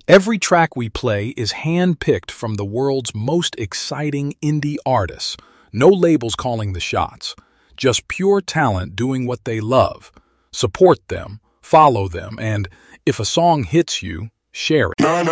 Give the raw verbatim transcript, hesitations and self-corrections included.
Every track we play is hand-picked from the world's most exciting indie artists. No labels calling the shots. Just pure talent doing what they love. Support them, follow them, and if a song hits you, share it.